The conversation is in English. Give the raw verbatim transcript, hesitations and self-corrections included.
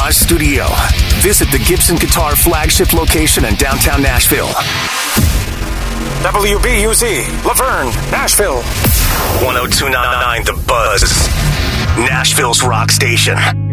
Garage Studio. Visit the Gibson Guitar flagship location in downtown Nashville. W B U Z, Laverne, Nashville. one oh two point nine The Buzz. Nashville's rock station.